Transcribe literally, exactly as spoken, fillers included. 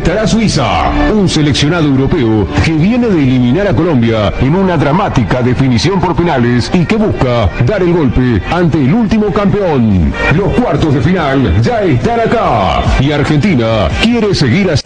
estará Suiza, un seleccionado europeo que viene de eliminar a Colombia en una dramática definición por penales y que busca dar el golpe ante el último campeón. Los cuartos de final ya están acá y Argentina quiere seguir así